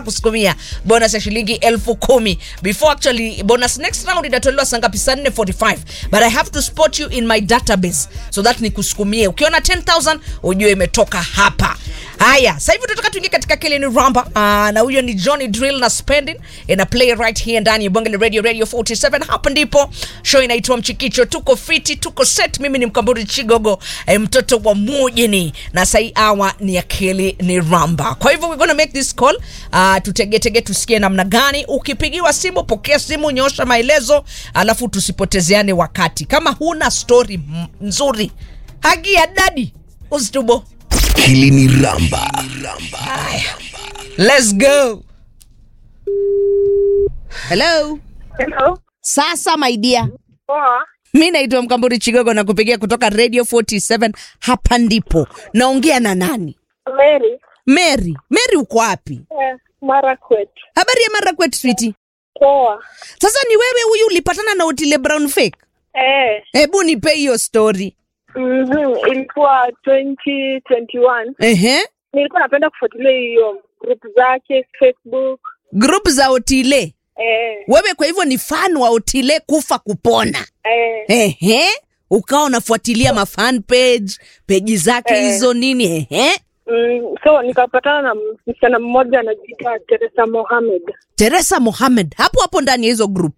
kusukumia bonus ya shilingi 10,000. Before actually bonus next round itatolewa saa ngapi? Saa 4:45. But I have to spot you in my database so that nikusukumie. Ukiona 10,000 ujue imetoka hapa. Haya, sasa hivi tunataka tuingie katika kile ni Ramba. Na huyo ni Johnny Drill na Spending in a play right here ndani ya Bonge Radio 47. Hapa ndipo show inaitwa Mchikicho. Tuko fiti, tuko set. Mimi ni Mkamburi Chigogo, mtoto wa Mujini, na sai hour ni ya kile ni Ramba. Kwa hivyo we're gonna make this call. Tutegete tusikie namna gani. Ukipigiwa simu, pokea simu, nyosha maelezo, alafu tusipotezeane wakati. Kama huna story nzuri, hagi ya daddy usitubo. Hili ni Ramba. Let's go. Hello. Hello. Sasa my dear. Poa. Mimi naitwa Mkamburi Chigogo na kupigia kutoka Radio 47. Hapa ndipo. Naongea na nani? Mary. Mary uko wapi? Marakwet. Habari ya Marakwet sweetie? Poa. Sasa ni wewe huyu ulipatana na Otile Brown fake? Hebu nipe hiyo story. Ilikuwa 2021. Nilikuwa napenda kufuatilia hiyo group zake Facebook. Group za Otile? Wewe kwa hivyo ni fan wa Otile kufa kupona? Ukawa unafuatilia mafan page zake hizo nini? So nikapatana na msichana mmoja anajiita Teresa Mohamed. Hapo ndani ya hizo group.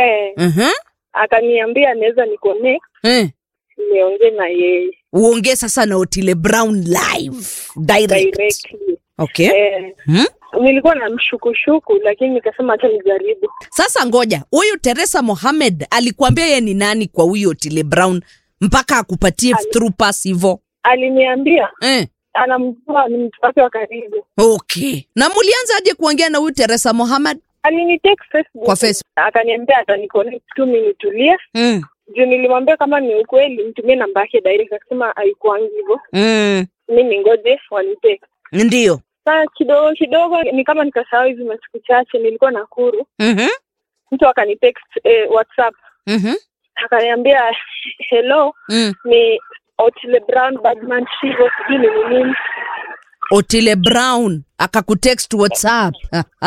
Akaniambia anaweza ni connect. Niongee na yeye. Uongee sasa na Otile Brown live directly. Okay. Nilikuwa na mshukushuku lakini nikasema acha nijaribu. Sasa ngoja, huyu Teresa Mohamed alikuambia yeye ni nani kwa huyu Otile Brown mpaka akupatie through pass hivyo? Aliniambia anamjua, ni mtu wake wa karibu. Okay. Na mulianza aje kuongea na huyu Teresa Mohamed? Alinitext Facebook. Kwa Facebook. Akaniambia ataniconnect tu mimi nitulie. Juu nilimwambia kama ni ukweli nitumie namba yake direct, akasema haikuangi hivyo. Mimi ngoje wanitext. Ndio. Sasa kidogo ni kama nikasahau hivi masiku chache nilikuwa Nakuru. Mtu akanitext WhatsApp. Akaniambia hello, ni Otile Brown Badman Shivo, sijui ni nini. Otile Brown akakutext WhatsApp.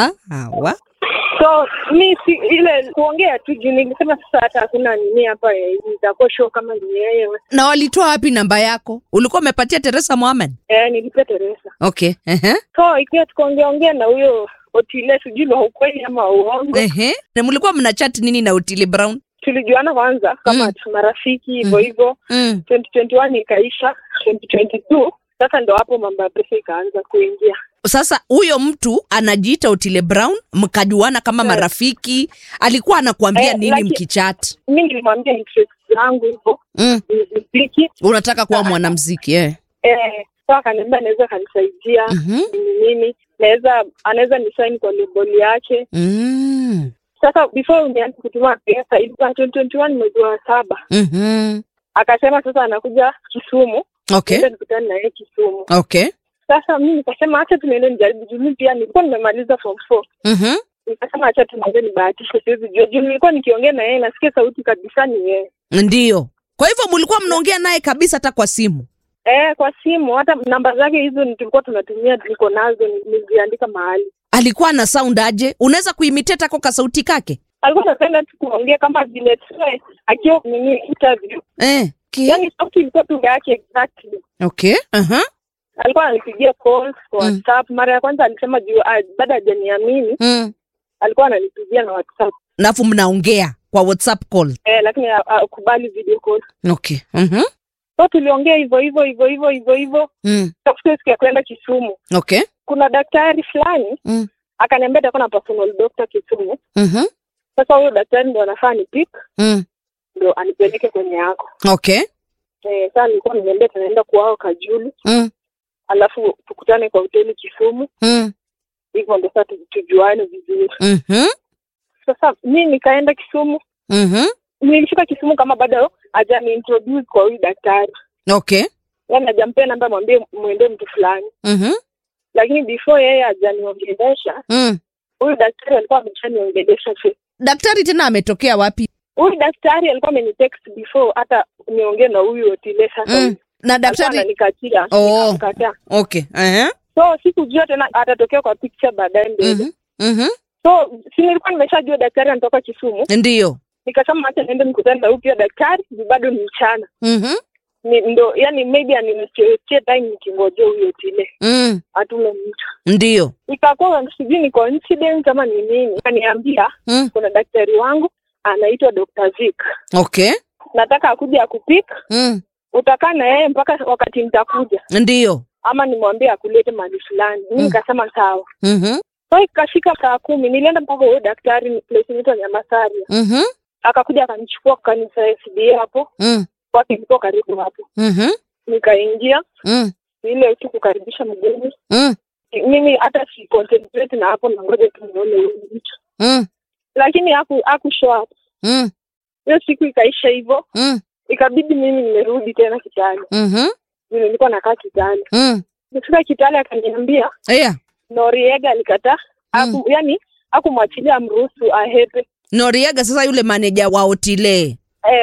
Wa? So mi si ile kuongea tu juu nilisema sasa hata hakuna nini hapa nitakuwa show kama ni yeye. Na walitoa wapi namba yako? Ulikuwa umepatia Teresa Mohamed? Nilipea Teresa. Okay. So ikiwa tukaongea na huyo Otile, sijui ni ukweli ama uongo. Na mlikuwa mna chat nini na Otile Brown? Tulijuana kwanza kama marafiki hivyo. 2021 ikaisha, 2022 sasa ndo hapo mambo ya pesa ikaanza kuingia. Sasa huyo mtu anajiita Otile Brown, mkajuana kama marafiki, alikuwa anakuambia nini mkichat? Mimi nilimwambia interest yangu hivyo. Muziki. Unataka kuwa mwanamuziki Sasa akaniambia anaweza kanisaidia nini. Anaweza nisign kwa label yake. Sasa before unianze kutuma pesa ilikuwa 2021 mwezi wa 7. Akasema sasa anakuja Kisumu. Okay. Tukutane na yeye Kisumu. Okay. Sasa mimi nikasema acha tuende nijaribu, juu pia nilikuwa nimemaliza form 4. Nikasema acha tuende nibahatishe, siwezi jua. Juu nilikuwa nikiongea na yeye nasikia sauti kabisa ni yeye. Ndio. Kwa hivyo mlikuwa mnaongea naye kabisa hata kwa simu? Kwa simu, hata namba zake hizo tulikuwa tunatumia, niko nazo niliziandika mahali. Alikuwa na sound aje? Unaweza kuimitate kwa sauti kake? Alikuwa anapenda tu kuongea kama vile akiwa kwenye interview. Yaani sauti ilikuwa tu yake exactly. Okay. Alikuwa ananipigia calls kwa WhatsApp. Mara ya kwanza alisema juu baada hajaniamini. Alikuwa ananipigia na WhatsApp. Nafu mnaongea kwa WhatsApp call? Lakini akubali video call. Okay. So tuliongea hivyo. Tafuta siku ya kwenda Kisumu. Okay. Kuna daktari fulani akaniambia atakuwa na personal doctor Kisumu. Sasa huyo daktari ndo anafaa ni pick. Ndo anipeleke kwenye yako. Okay. Sasa nilikuwa nimeenda tunaenda kwao Kajulu. Alafu tukutane kwa hoteli Kisumu. Hivyo ndo sasa tujuane vizuri. Sasa mimi nikaenda Kisumu. Nilifika Kisumu kama bado hajani introduce kwa huyu daktari. Okay. Yaani hajampea namba mwambie muende mtu fulani. Lakini before yeye hajaniongelesha, huyu daktari alikuwa ameshaniongelesha. Daktari tena ametokea wapi? Huyu daktari alikuwa amenitext before hata niongee na huyu Otile sasa. Na daktari ananikatia. Okay. So sikujua tena atatokea kwa picture baadaye mbele. So si nilikuwa nimeshajua daktari anatoka Kisumu. Ndio. Nikasema acha niende mkutano na huyo daktari, bado ni mchana. Ndo yani maybe animechea time nikingojea huyo tile. Atume mtu. Ndio. Ikakuwa sijui ni coincidence kama ni nini. Kaniambia kuna daktari wangu anaitwa Dr. Zik. Okay. Nataka akuje akupika. Utakaa na yeye mpaka wakati nitakuja. Ndio. Ama nimwambie akulete mahali fulani. Mimi nikasema sawa. So ikafika saa 10 nilienda mpaka huyo daktari place inaitwa Nyamasaria. Akakuja akanichukua kanisa SDA hapo. Kwa kipo karibu hapo. Nikaingia. Ile tu kukaribisha mgeni. Mimi hata si concentrate na hapo na ngoja tu nione huyo mtu. Lakini haku show up. Hiyo siku ikaisha hivyo. Ikabidi mimi nimerudi tena Kitale. Nilikuwa nakaa Kitale. Nifika Kitale akaniambia, Noriega alikataa. Yani hakumwachilia mruhusu ahepe. Noriega sasa yule manager wa Otile.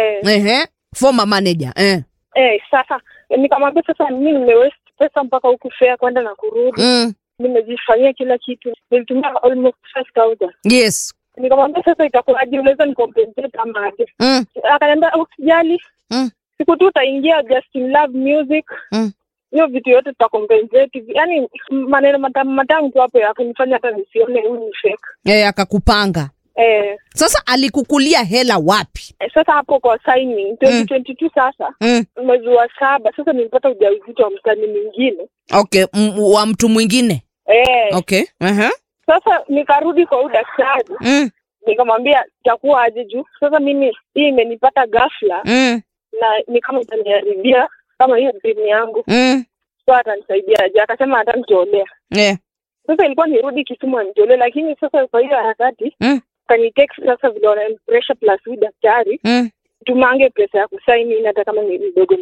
Former manager. Sasa nikamwambia sasa mimi nimewaste pesa mpaka huku fare kwenda na kurudi. Nimejifanyia kila kitu. Nilitumia almost 5,000. Yes. Nikamwambia sasa itakuwaje, unaweza nicompensate ama aje? Akaniambia usijali. Siku tu utaingia Justin Love Music. Hiyo vitu yote tutakompensate. Yaani maneno matamu tu hapo ya kunifanya hata nisione huyu ni fake. Akakupanga. Sasa alikukulia hela wapi? Sasa hapo kwa signing 2022 sasa. Mwezi wa 7 sasa nilipata ujauzito wa mtani mwingine. Okay, wa mtu mwingine. Okay. Sasa nikarudi kwa daktari. Nikamwambia itakuwa aje juu. Sasa mimi hii imenipata ghafla. Na ni kama itaniharibia kama hiyo dream yangu. Sasa atanisaidia aje? Akasema atanitolea. Sasa ilikuwa nirudi Kisumu anitolee, lakini sasa kwa hiyo harakati kanitext sasa vile wana pressure plus with daktari. Tumange pesa ya kusaini hata kama ni mdogo.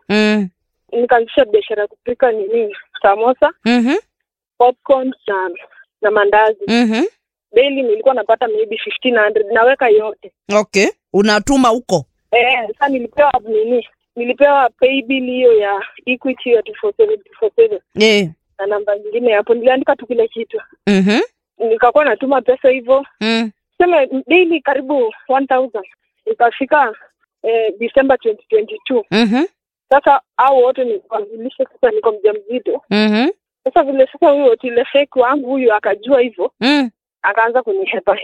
Nikaanzisha biashara kupika nini? Samosa, popcorn na mandazi. Daily nilikuwa napata maybe 1,500 naweka yote. Okay. Unatuma huko? Sasa nilipewa pay bill hiyo ya Equity ya 247. Na namba nyingine hapo niliandika tu kile kitu. Nikakuwa natuma pesa hivyo. Sema daily karibu 1,000. Ikafika December 2022. Sasa hao wote niliwazilisha sasa niko mjamzito. Sasa vile sasa huyo tile fake wangu huyo akajua hivyo. Akaanza kunihepa.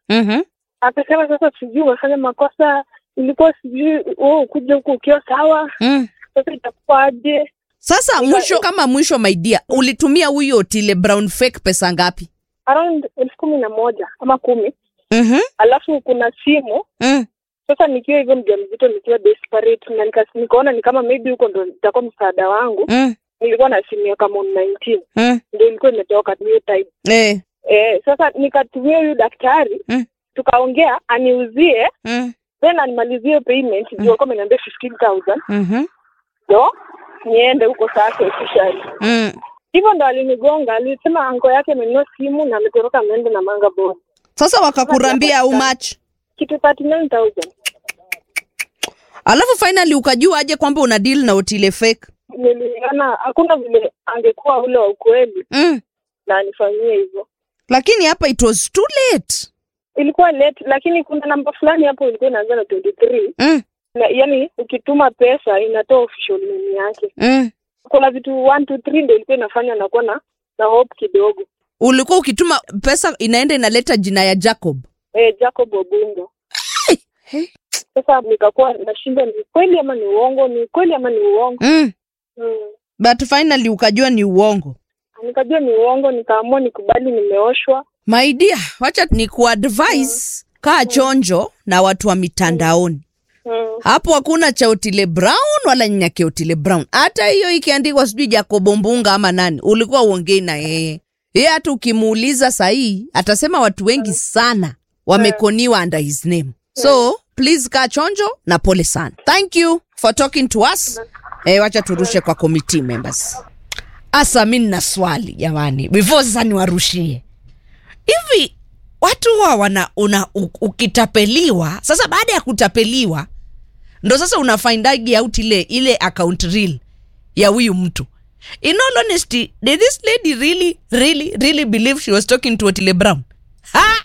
Akasema sasa sijui umefanya makosa, ilikuwa sijui kuja huko ukiwa sawa. Sasa itakuwaje? Sasa mwisho my dear, ulitumia huyo Otile Brown fake pesa ngapi? Around 11,000 ama 10. Alafu kuna simu. Sasa nikiwa hivyo mjamzito nikiwa desperate na nikaona ni kama maybe huko ndo nitakuwa msaada wangu. Nilikuwa na simu ya kama 19. Ndio ilikuwa imetoka hiyo time. Sasa nikatumia huyu daktari. Tukaongea aniuzie. Then animalizie payment. Ndio kama niambia 15,000. Ndio niende huko sasa officially. Hivyo ndo alinigonga, alisema anko yake amenunua simu na ametoroka ameenda na manga boss. Sasa wakakurambia how much? Kitu 39,000. Alafu finally ukajua aje kwamba una deal na Otile fake? Niliona hakuna vile angekuwa ule wa ukweli. Na anifanyie hivyo. Lakini hapa it was too late. Ilikuwa late, lakini kuna namba fulani hapo ilikuwa inaanza na 23. Na yani ukituma pesa inatoa official name yake. Kuna vitu 1 2 3 ndio ilikuwa inafanya na kuwa na hope kidogo. Ulikuwa ukituma pesa inaenda inaleta jina ya Jacob. Jacob Obundo. Sasa nikakuwa nashinda ni kweli ama ni uongo, ni kweli ama ni uongo. But finally ukajua ni uongo. Nikajua ni uongo, nikaamua nikubali nimeoshwa. My dear, wacha ni kuadvise kaa chonjo na watu wa mitandaoni. Hapo hakuna cha Otile Brown wala nyake Otile Brown. Hata hiyo ikiandikwa sijui Jacob Mbunga ama nani, ulikuwa uongei na yeye. Yeye hata ukimuuliza sahi atasema watu wengi sana wamekoniwa under his name. So please kaa chonjo na pole sana. Thank you for talking to us. Wacha turushe kwa committee members. Asa mimi na swali jamani, before sasa niwarushie. Hivi watu ukitapeliwa, sasa baada ya kutapeliwa ndo sasa unafindaje out ile account real ya huyu mtu. In all honesty, did this lady really believe she was talking to Otile Brown? Ha!